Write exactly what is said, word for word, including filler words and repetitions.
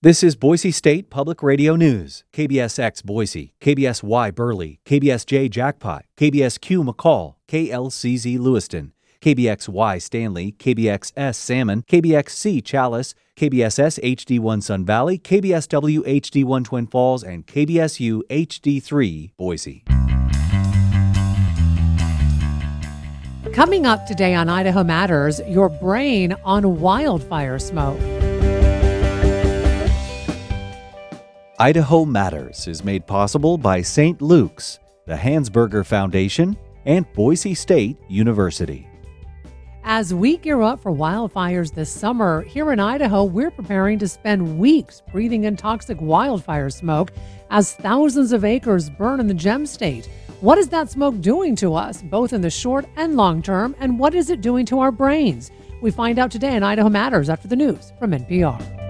This is Boise State Public Radio News. K B S X Boise, K B S Y Burley, K B S J Jackpot, K B S Q McCall, K L C Z Lewiston, K B X Y Stanley, K B X S Salmon, K B X C Chalice, K B S S H D one Sun Valley, K B S W H D one Twin Falls, and K B S U H D three Boise. Coming up today on Idaho Matters, your brain on wildfire smoke. Idaho Matters is made possible by Saint Luke's, the Hansberger Foundation, and Boise State University. As we gear up for wildfires this summer, here in Idaho, we're preparing to spend weeks breathing in toxic wildfire smoke as thousands of acres burn in the Gem State. What is that smoke doing to us, both in the short and long term, and what is it doing to our brains? We find out today in Idaho Matters after the news from N P R.